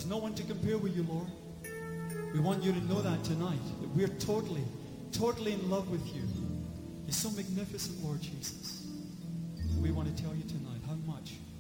There's no one to compare with you, Lord. We want you to know that tonight, that we're totally, totally in love with you. You're so magnificent, Lord Jesus. We want to tell you tonight how much